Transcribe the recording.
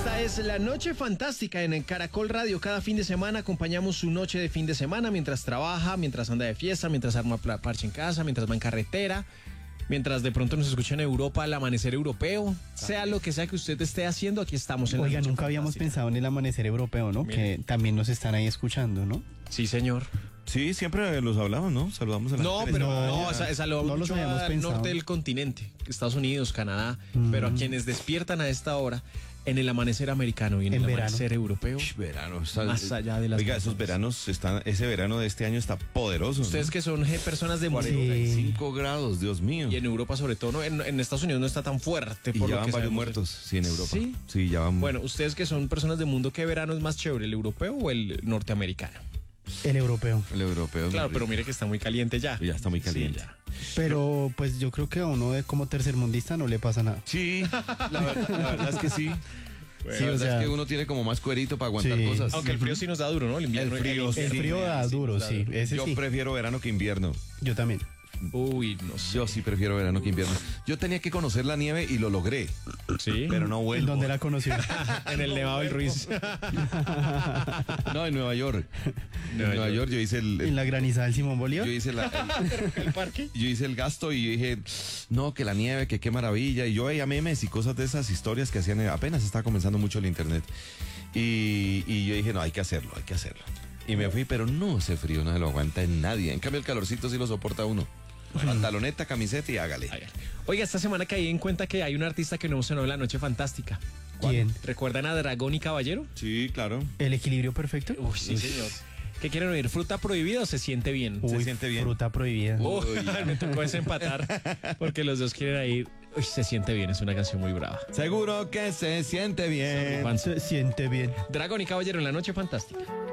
Esta es la Noche Fantástica en el Caracol Radio. Cada fin de semana acompañamos su noche de fin de semana mientras trabaja, mientras anda de fiesta, mientras arma parche en casa, mientras va en carretera, mientras de pronto nos escucha en Europa el amanecer europeo. Sea lo que sea que usted esté haciendo, aquí estamos en la Oiga, Noche nunca habíamos Fantástica. pensado en el amanecer europeo, ¿no? Mire. Que también nos están ahí escuchando, ¿no? Sí, señor. Sí, siempre los hablamos, ¿no? Saludamos a la No, gente. pero No, esa lo no los mucho habíamos al pensado. norte del continente, Estados Unidos, Canadá, pero a quienes despiertan a esta hora en el amanecer americano y en el verano. amanecer europeo. Verano. Más allá de las Oiga, esos montañas. veranos ese verano de este año está poderoso. Ustedes que son personas de mundo, 45 grados, Dios mío. y en Europa sobre todo, ¿no? En Estados Unidos no está tan fuerte. Y por ya lo van que varios sabemos. muertos, sí, en Europa. ¿Sí? Sí, ya van. Bueno, ustedes que son personas de mundo, ¿qué verano es más chévere, el europeo o el norteamericano? El europeo. El europeo. es Claro, muy pero rico. mire que está muy caliente ya. Ya está muy caliente. Sí, ya. Pero pues yo creo que a uno de como tercermundista no le pasa nada. Sí, la verdad es que sí. Sí, la o verdad sea, es que uno tiene como más cuerito para aguantar Sí. cosas. Aunque el frío sí nos da duro, ¿no? El invierno. El frío, el sí, frío da duro, da sí. duro. Ese Yo sí. prefiero verano que invierno. Yo también. Uy, no sé. Yo sí prefiero verano que invierno. Yo tenía que conocer la nieve y lo logré, Sí. pero no ¿En vuelvo. dónde la conoció? En el Nevado del Ruiz. No, en Nueva York. En Nueva York yo hice ¿En la granizada del Simón Bolívar? yo hice ¿El parque? yo hice el gasto y yo dije, no, que la nieve, que qué maravilla. Y yo veía memes y cosas de esas historias que hacían, apenas estaba comenzando mucho el internet. Y yo dije, no, hay que hacerlo, hay que hacerlo. Y me fui, pero no, ese frío no se lo aguanta en nadie. En cambio, el calorcito sí lo soporta uno. Pantaloneta, camiseta y hágale. Ay, ay. Oiga, esta semana caí en cuenta que hay un artista que no mencionó en la Noche Fantástica. ¿Quién? ¿Recuerdan a Dragón y Caballero? Sí, claro. ¿El equilibrio perfecto? Uy, sí, señor. ¿Qué quieren oír? ¿Fruta prohibida o se siente bien? Uy, siente bien. Fruta prohibida. Uy, me tocó desempatar porque los dos quieren ir. Uy, se siente bien, es una canción muy brava. Seguro que se siente bien. Juan, Se siente bien. Dragón y Caballero en la Noche Fantástica.